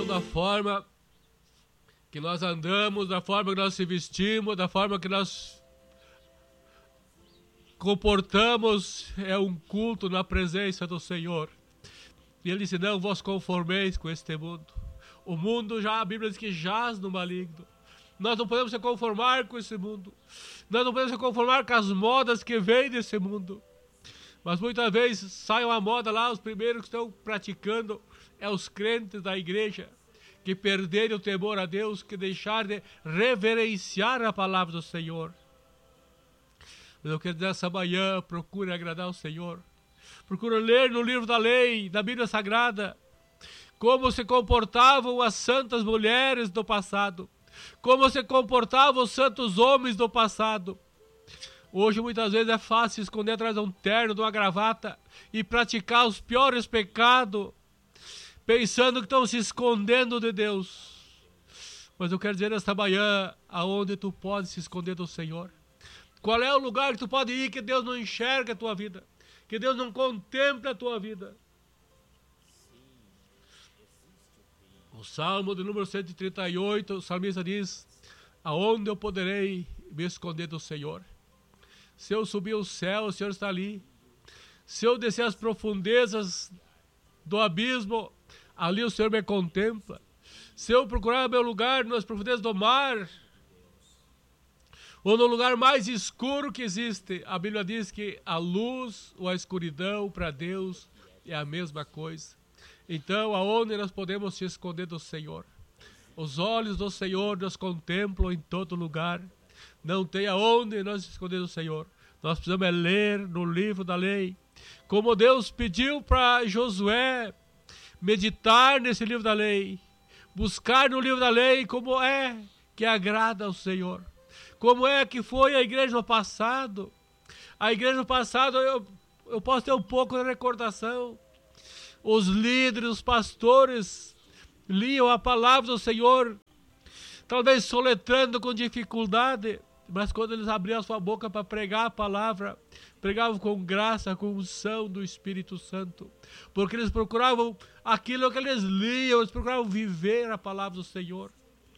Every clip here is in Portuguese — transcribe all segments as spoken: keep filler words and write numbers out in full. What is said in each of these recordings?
da forma que nós andamos, da forma que nós se vestimos, da forma que nós comportamos, é um culto na presença do Senhor. E ele disse, não vos conformeis com este mundo. O mundo já, a Bíblia diz que jaz no maligno. Nós não podemos se conformar com esse mundo. Nós não podemos se conformar com as modas que vêm desse mundo. Mas muitas vezes sai uma moda lá, os primeiros que estão praticando é os crentes da igreja, que perderam o temor a Deus, que deixaram de reverenciar a palavra do Senhor. Mas eu quero dizer essa manhã, procure agradar o Senhor. Procure ler no livro da lei, da Bíblia Sagrada, como se comportavam as santas mulheres do passado, como se comportavam os santos homens do passado. Hoje muitas vezes é fácil esconder atrás de um terno, de uma gravata e praticar os piores pecados, pensando que estão se escondendo de Deus. Mas eu quero dizer nesta manhã, aonde tu pode se esconder do Senhor? Qual é o lugar que tu pode ir que Deus não enxerga a tua vida? Que Deus não contempla a tua vida? O Salmo de número cento e trinta e oito, o salmista diz, aonde eu poderei me esconder do Senhor? Se eu subir ao céu, o Senhor está ali. Se eu descer as profundezas do abismo, ali o Senhor me contempla. Se eu procurar meu lugar nas profundezas do mar, ou no lugar mais escuro que existe, a Bíblia diz que a luz ou a escuridão para Deus é a mesma coisa. Então, aonde nós podemos se esconder do Senhor? Os olhos do Senhor nos contemplam em todo lugar. Não tem aonde nós se esconder do Senhor. Nós precisamos é ler no livro da lei. Como Deus pediu para Josué meditar nesse livro da lei. Buscar no livro da lei como é que agrada ao Senhor. Como é que foi a igreja no passado. A igreja no passado, eu, eu posso ter um pouco de recordação. Os líderes, os pastores liam a palavra do Senhor, talvez soletrando com dificuldade, mas quando eles abriam a sua boca para pregar a palavra, pregavam com graça, com unção do Espírito Santo, porque eles procuravam aquilo que eles liam, eles procuravam viver a palavra do Senhor.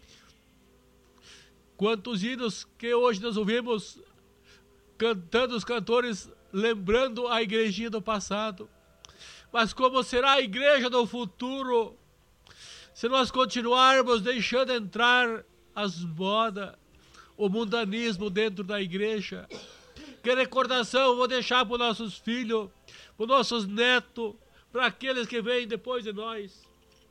Quantos hinos que hoje nós ouvimos cantando os cantores, lembrando a igrejinha do passado. Mas como será a igreja do futuro se nós continuarmos deixando entrar as modas, o mundanismo dentro da igreja? Que recordação vou deixar para os nossos filhos, para os nossos netos, para aqueles que vêm depois de nós?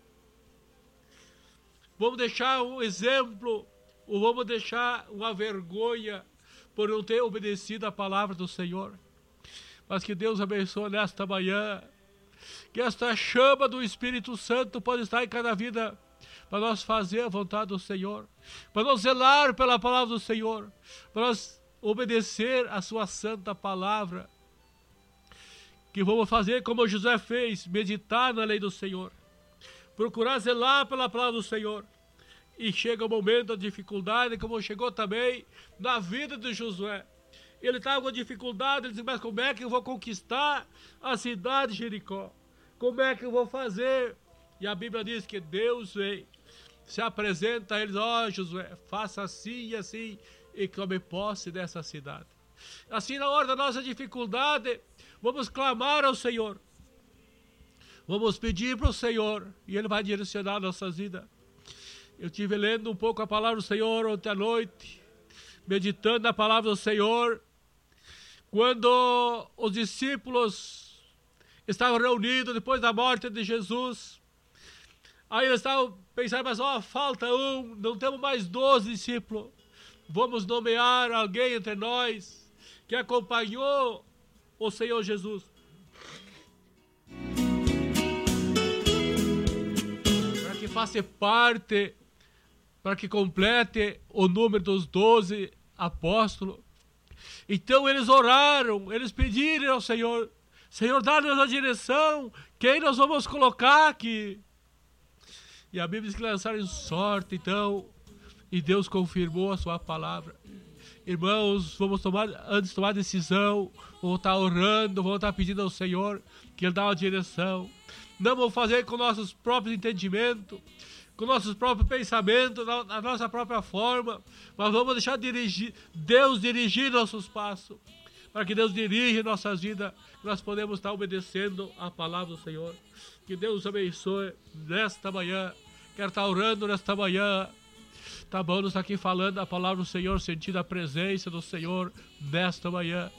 Vamos deixar um exemplo, ou vamos deixar uma vergonha por não ter obedecido a palavra do Senhor? Mas que Deus abençoe nesta manhã, que esta chama do Espírito Santo pode estar em cada vida, para nós fazer a vontade do Senhor, para nós zelar pela palavra do Senhor, para nós obedecer a sua santa palavra, que vamos fazer como José fez, meditar na lei do Senhor, procurar zelar pela palavra do Senhor. E chega o momento da dificuldade, como chegou também na vida de Josué. Ele estava com dificuldade, ele disse, mas como é que eu vou conquistar a cidade de Jericó? Como é que eu vou fazer? E a Bíblia diz que Deus vem, se apresenta a eles, ó oh, Josué, faça assim e assim, e tome posse dessa cidade. Assim, na hora da nossa dificuldade, vamos clamar ao Senhor. Vamos pedir para o Senhor, e Ele vai direcionar nossas vidas. Eu estive lendo um pouco a palavra do Senhor ontem à noite, meditando na palavra do Senhor, quando os discípulos estavam reunidos depois da morte de Jesus. Aí eles estavam pensando, mas ó, falta um, não temos mais doze discípulos. Vamos nomear alguém entre nós que acompanhou o Senhor Jesus. Para que faça parte, para que complete o número dos doze apóstolos. Então eles oraram, eles pediram ao Senhor, Senhor, dá-nos a direção, quem nós vamos colocar aqui? E a Bíblia diz que lançaram sorte, então, e Deus confirmou a sua palavra. irmãos, vamos tomar, antes de tomar decisão, vamos estar orando, vamos estar pedindo ao Senhor que Ele dá uma direção. Não vamos fazer com nossos próprios entendimentos, com nossos próprios pensamentos, na nossa própria forma, mas vamos deixar dirigir, Deus dirigir nossos passos, para que Deus dirija nossas vidas, que nós podemos estar obedecendo a palavra do Senhor. Que Deus abençoe nesta manhã. Quero estar orando nesta manhã. Tá bom, nós estamos aqui falando a palavra do Senhor, sentindo a presença do Senhor nesta manhã.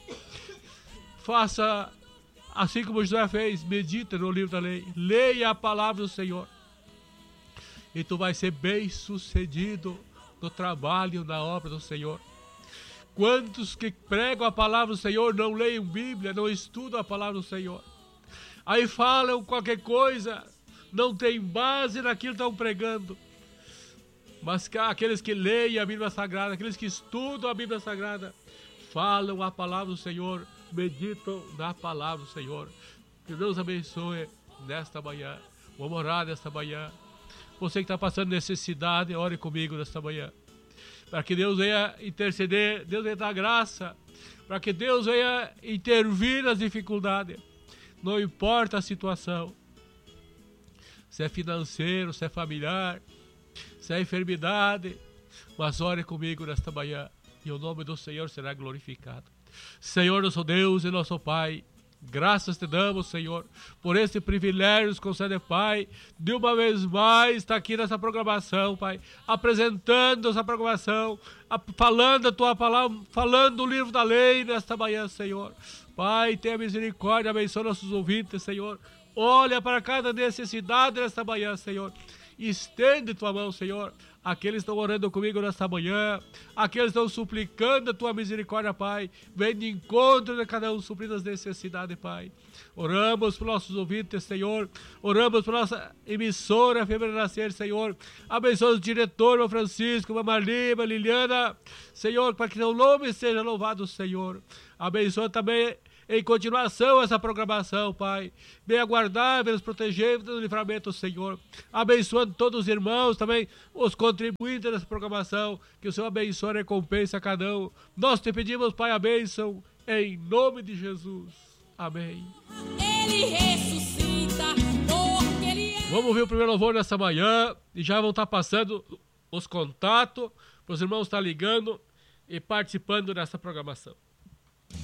Faça assim como Josué fez, medita no livro da lei, leia a palavra do Senhor. E tu vai ser bem sucedido no trabalho, na obra do Senhor. Quantos que pregam a palavra do Senhor não leem Bíblia, não estudam a palavra do Senhor? Aí falam qualquer coisa, não tem base naquilo que estão pregando. Mas aqueles que leem a Bíblia Sagrada, aqueles que estudam a Bíblia Sagrada, falam a palavra do Senhor, meditam na palavra do Senhor. Que Deus abençoe nesta manhã. Vamos orar nesta manhã. Você que está passando necessidade, ore comigo nesta manhã. Para que Deus venha interceder, Deus venha dar graça, para que Deus venha intervir nas dificuldades. Não importa a situação, se é financeiro, se é familiar, se é enfermidade, mas ore comigo nesta manhã e o nome do Senhor será glorificado. Senhor, nosso Deus e nosso Pai, graças te damos, Senhor, por esse privilégio que nos concede, Pai, de uma vez mais estar aqui nessa programação, Pai, apresentando essa programação, falando a Tua palavra, falando o livro da lei nesta manhã, Senhor. Pai, tenha misericórdia, abençoa nossos ouvintes, Senhor. Olha para cada necessidade nesta manhã, Senhor. Estende Tua mão, Senhor. Aqueles estão orando comigo nesta manhã, aqueles estão suplicando a Tua misericórdia, Pai. Vem de encontro de cada um, suprindo as necessidades, Pai. Oramos por nossos ouvintes, Senhor. Oramos por nossa emissora Febre Nascer, Senhor. Abençoa o diretor, o Francisco, a Marlima, a Liliana, Senhor, para que Teu nome seja louvado, Senhor. Abençoa também em continuação essa programação, Pai. Venha guardar, venha nos proteger do livramento, Senhor. Abençoando todos os irmãos, também os contribuintes dessa programação. Que o Senhor abençoe e recompense a cada um. Nós te pedimos, Pai, a bênção, em nome de Jesus. Amém. Ele ressuscita, porque ele é... Vamos ouvir o primeiro louvor nessa manhã e já vão estar passando os contatos para os irmãos estar ligando e participando dessa programação.